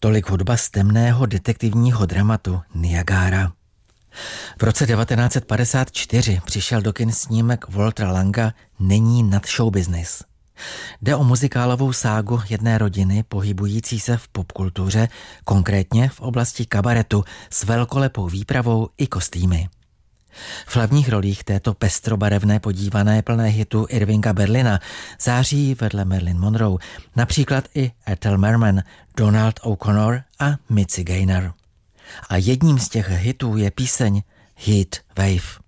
Tolik hudba z temného detektivního dramatu Niagara. V roce 1954 přišel do kin snímek Waltera Langa Není nad show business. Jde o muzikálovou ságu jedné rodiny pohybující se v popkultuře, konkrétně v oblasti kabaretu s velkolepou výpravou i kostýmy. V hlavních rolích této pestrobarevné podívané plné hitu Irvinga Berlina září vedle Marilyn Monroe například i Ethel Merman, Donald O'Connor a Mitzi Gaynor. A jedním z těch hitů je píseň Heat Wave.